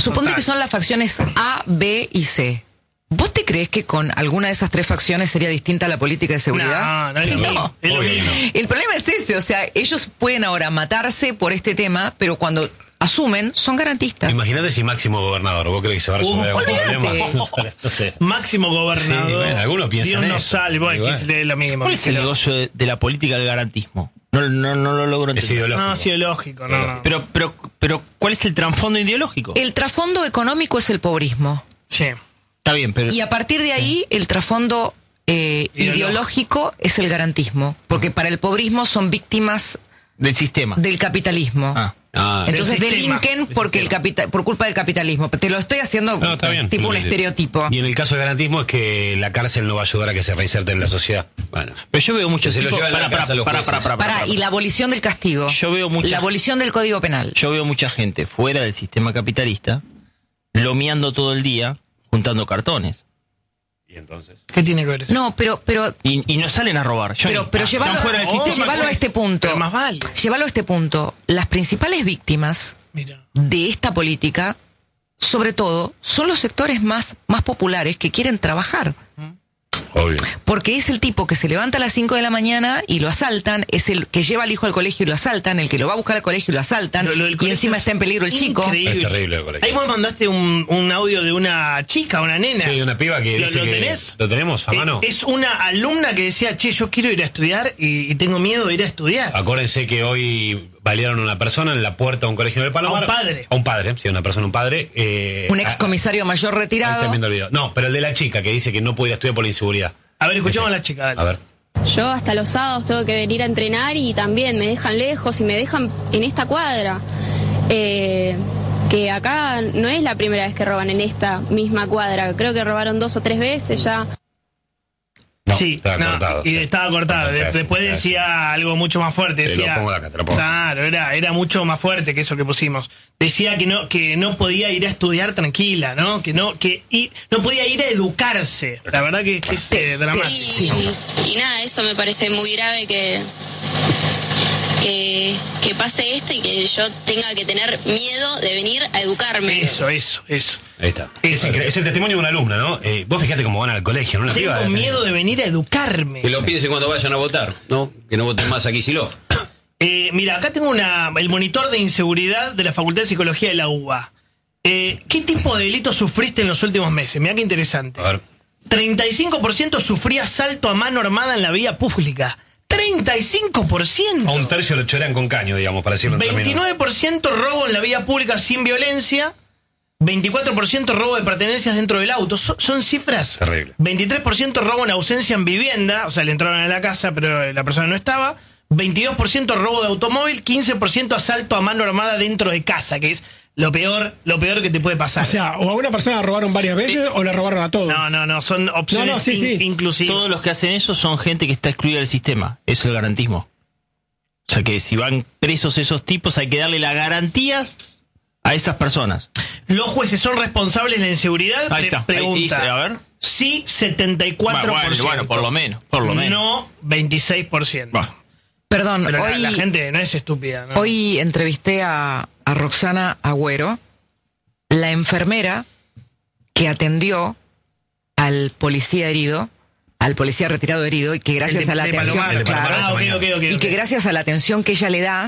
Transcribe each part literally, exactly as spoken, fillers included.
suponte Total. que son las facciones A, B y C. ¿Vos te crees que con alguna de esas tres facciones sería distinta la política de seguridad? No, no es lo mismo. Es lo mismo. El problema es ese, o sea, ellos pueden ahora matarse por este tema, pero cuando asumen, son garantistas. Imagínate si Máximo gobernador, ¿vos crees que se va a resolver Uh, algún problema? olvídate. No sé. Máximo gobernador. Sí, bueno, algunos piensan Dios nos eso. salve, bueno, Igual. que es lo mismo. ¿Cuál es el negocio de, de la política del garantismo? No, no, no lo logro Es entender. ideológico. No, es ideológico, no, no. Pero, pero, pero, ¿cuál es el trasfondo ideológico? El trasfondo económico es el pobrismo. Sí. Está bien, pero... Y a partir de ahí, el trasfondo eh, Ideológico. ideológico es el garantismo. Porque para el pobrismo son víctimas Del sistema. del capitalismo. Ah. Ah, Entonces Del sistema. delinquen porque el capita por culpa del capitalismo. Te lo estoy haciendo No, está bien. tipo un Sí, sí. estereotipo. y en el caso del garantismo es que la cárcel no va a ayudar a que se reinserten en la sociedad. Bueno. Pero yo veo muchos Que se lo tipos- llevan a la Pará, casa pará, los pará, jueces. pará, pará, pará, Para, pará. y la abolición del castigo. Yo veo mucha- La abolición del Código Penal. Yo veo mucha gente fuera del sistema capitalista lomeando todo el día, juntando cartones. ¿Y entonces? ¿Qué tiene que ver eso? No, pero, pero, Y, y no salen a robar. Johnny. pero, pero Ah, llevalo, están fuera del Oh, sistema. llévalo a este punto. Pero más vale. Llévalo a este punto. Las principales víctimas Mira. de esta política, sobre todo, son los sectores más, más populares que quieren trabajar. Obvio. Porque es el tipo que se levanta a las cinco de la mañana y lo asaltan, es el que lleva al hijo al colegio y lo asaltan, el que lo va a buscar al colegio y lo asaltan, Lo- lo del y colegio encima es está en peligro el chico. increíble. Es terrible el colegio. Ahí vos mandaste un, un audio de una chica, una nena. Sí, una piba que ¿Lo, dice lo que... tenés? ¿Lo tenemos a Eh, mano? Es una alumna que decía, che, yo quiero ir a estudiar y, y tengo miedo de ir a estudiar. Acuérdense que hoy balearon a una persona en la puerta de un colegio del Palomar. A un padre. A un padre, sí, una persona, un padre. Eh, Un ex comisario mayor Ahí retirado. están viendo el video. No, pero el de la chica que dice que no puede ir a estudiar por la inseguridad. A ver, escuchamos a la chica, dale. A ver. Yo hasta los sábados tengo que venir a entrenar y también me dejan lejos y me dejan en esta cuadra. Eh, que acá no es la primera vez que roban en esta misma cuadra. Creo que robaron dos o tres veces ya. No, sí, estaba no, cortado. y sí. estaba cortado. De- Gracias, después gracias. decía algo mucho más fuerte. Te lo Decía, pongo acá, te lo pongo. Claro, era, era mucho más fuerte que eso que pusimos. Decía que no, que no podía ir a estudiar tranquila, ¿no? Que no, que y, no podía ir a educarse. La verdad que, que es eh, dramático. Y, y nada, eso me parece muy grave que, que, que pase esto y que yo tenga que tener miedo de venir a educarme. Eso, eso, eso. Ahí está. Es, increíble. Es el testimonio de una alumna, ¿no? Eh, vos fijate cómo van al colegio, ¿no? Una Tengo piba, miedo de venir a educarme. Que lo piensen cuando vayan a votar, ¿no? Que no voten más a Kicillof. Eh, mira, acá tengo una, el monitor de inseguridad de la Facultad de Psicología de la U B A. Eh, ¿Qué tipo de delitos sufriste en los últimos meses? Mira qué interesante. A ver. treinta y cinco por ciento sufría asalto a mano armada en la vía pública. treinta y cinco por ciento. A un tercio lo chorean con caño, digamos, para decirlo en términos. veintinueve por ciento robo en la vía pública sin violencia. veinticuatro por ciento robo de pertenencias dentro del auto. Son, son cifras. Terrible. veintitrés por ciento robo en ausencia en vivienda. O sea, le entraron a la casa, pero la persona no estaba. veintidós por ciento robo de automóvil. quince por ciento asalto a mano armada dentro de casa, que es lo peor, lo peor que te puede pasar. O sea, o a una persona la robaron varias veces o la robaron a todos. no, no, no. Son opciones No, no, sí, in- sí. inclusivas. Todos los que hacen eso son gente que está excluida del sistema. Eso es el garantismo. O sea que si van presos esos tipos hay que darle las garantías a esas personas. Los jueces son responsables de la inseguridad. Ahí Pre- está. Ahí Pregunta. dice, a ver. Sí, setenta y cuatro por ciento. Bueno, bueno, por lo menos, por lo menos. No, veintiséis por ciento. Va. Perdón, Pero la, hoy, la gente no es estúpida, ¿no? hoy entrevisté a, a Roxana Agüero, la enfermera que atendió al policía herido, al policía retirado herido, y que gracias El de- a la de atención, Palomar. El de Palomar. claro, Ah, ok, mañana. ok, ok, y ok. que gracias a la atención que ella le da,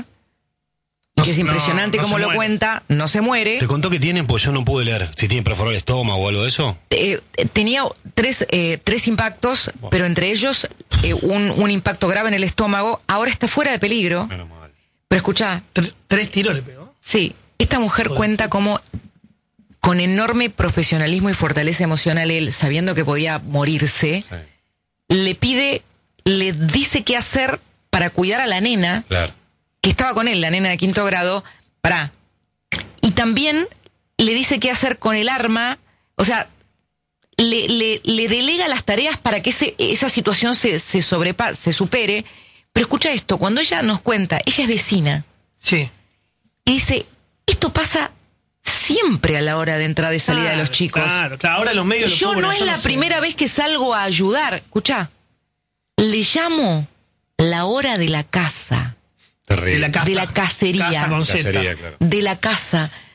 y que es No, impresionante no cómo se lo muere. cuenta, no se muere. ¿Te contó que tienen? Pues yo no pude leer. Si tienen perforado el estómago o algo de eso. Eh, tenía tres, eh, tres impactos, pero entre ellos eh, un, un impacto grave en el estómago. Ahora está fuera de peligro. Menos mal. Pero escuchá, Tr- tres tiros le pegó. sí, esta mujer cuenta cómo con enorme profesionalismo y fortaleza emocional él, sabiendo que podía morirse, Sí, le pide, le dice qué hacer para cuidar a la nena claro. que estaba con él, la nena de quinto grado, para. Y también le dice qué hacer con el arma, o sea, le, le, le delega las tareas para que ese, esa situación se, se, sobrepa, se supere. Pero escucha esto, cuando ella nos cuenta, ella es vecina, Sí. y dice, esto pasa siempre a la hora de entrada y salida de los chicos. Claro, claro. Ahora los medios lo Yo cubren, no es yo la sé. primera vez que salgo a ayudar. Escucha, le llamo la hora de la casa, Terrible. De la, casta. de la cacería. Casa con Z. Cacería, claro. de la casa,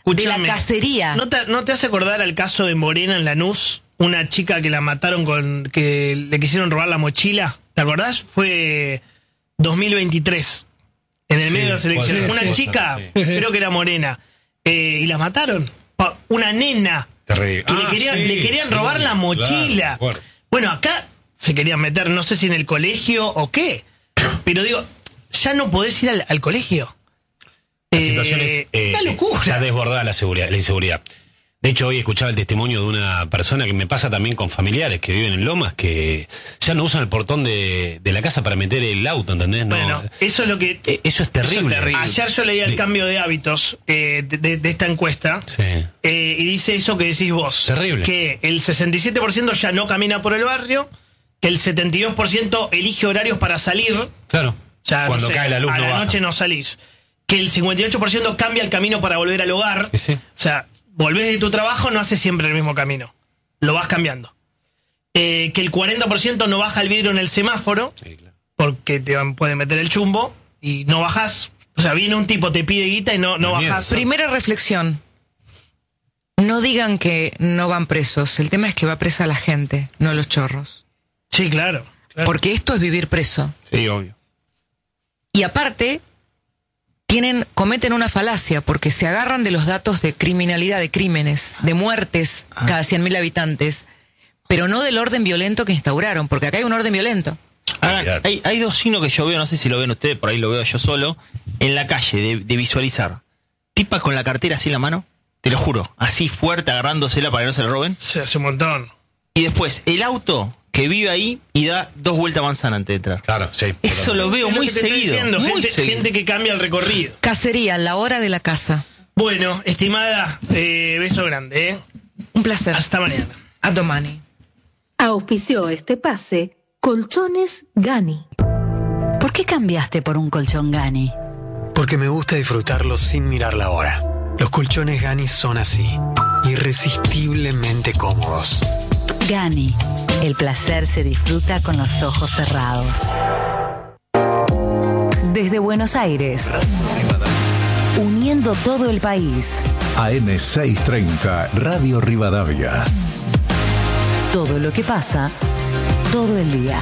de la Escuchame, cacería. ¿No te, ¿No te hace acordar al caso de Morena en Lanús? Una chica que la mataron con... que le quisieron robar la mochila. ¿Te acordás? Fue dos mil veintitrés. En el Sí, medio de las elecciones. sí, Una sí, chica, sí. Sí, sí. creo que era morena. Eh, y la mataron. Pa- Una nena. Terrible. Que le Ah, querían, sí, le querían sí, robar la mochila. claro, bueno. Bueno, acá se querían meter, no sé si en el colegio o qué. Pero digo, ya no podés ir al, al colegio. La Eh, situación es, eh, una locura. está desbordada la seguridad, la inseguridad. De hecho, hoy escuchaba el testimonio de una persona que me pasa también con familiares que viven en Lomas, que ya no usan el portón de, de la casa para meter el auto, ¿entendés? No, Bueno, eso es lo que... eh, eso es terrible. Ayer yo leía el De- cambio de hábitos eh, de, de- de esta encuesta. Sí. eh, y dice eso que decís vos. Terrible. Que el sesenta y siete por ciento ya no camina por el barrio, que el setenta y dos por ciento elige horarios para salir. Claro. Ya, Cuando no sé, cae la luz a no la baja. noche no salís. Que el cincuenta y ocho por ciento cambia el camino para volver al hogar. Sí, sí. O sea, volvés de tu trabajo, no haces siempre el mismo camino. Lo vas cambiando. Eh, que el cuarenta por ciento no baja el vidrio en el semáforo, Sí, claro. porque te van- puede meter el chumbo, y no bajás. O sea, viene un tipo, te pide guita y no, no Qué miedo. bajás. Primera reflexión. No digan que no van presos. El tema es que va presa la gente, no los chorros. Sí, claro. claro. Porque esto es vivir preso. Sí, obvio. Y aparte, tienen, cometen una falacia porque se agarran de los datos de criminalidad, de crímenes, de muertes cada cien mil habitantes, pero no del orden violento que instauraron, porque acá hay un orden violento. Ahora, hay, hay dos signos que yo veo, no sé si lo ven ustedes, por ahí lo veo yo solo, en la calle, de, de visualizar. Tipas con la cartera así en la mano, te lo juro, así fuerte, agarrándosela para que no se la roben. Se hace un montón. Y después, el auto que vive ahí y da dos vueltas a manzana antes de entrar. Claro, sí. Eso lo veo Es lo muy que te estoy seguido. diciendo, muy gente, seguido. gente que cambia el recorrido. Cacería, la hora de la casa. Bueno, estimada, eh, beso grande, ¿eh? Un placer. Hasta mañana. A domani. Auspició este pase Colchones Gani. ¿Por qué cambiaste por un colchón Gani? Porque me gusta disfrutarlo sin mirar la hora. Los colchones Gani son así, irresistiblemente cómodos. Gani, el placer se disfruta con los ojos cerrados. Desde Buenos Aires, uniendo todo el país. A M seiscientos treinta, Radio Rivadavia. Todo lo que pasa, todo el día.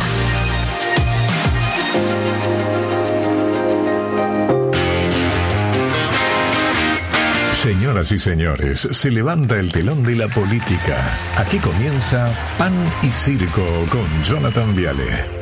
Señoras y señores, se levanta el telón de la política. Aquí comienza Pan y Circo con Jonathan Viale.